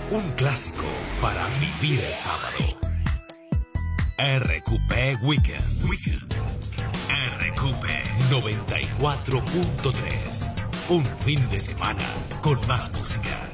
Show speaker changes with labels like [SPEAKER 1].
[SPEAKER 1] Un clásico para vivir el sábado. RQP Weekend. RQP 94.3. Un fin de semana con más música.